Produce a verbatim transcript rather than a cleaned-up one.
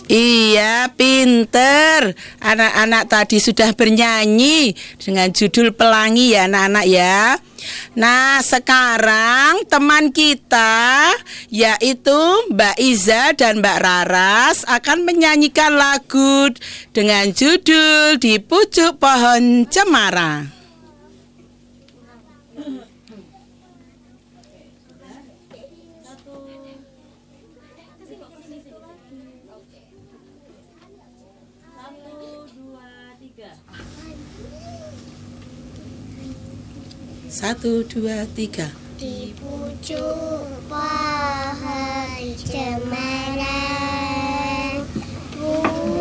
Iya, pinter. Anak-anak tadi sudah bernyanyi dengan judul Pelangi ya anak-anak ya. Nah, sekarang teman kita yaitu Mbak Iza dan Mbak Raras akan menyanyikan lagu dengan judul Di Pucuk Pohon Cemara. Satu, dua, tiga. Di pucuk pohon cemara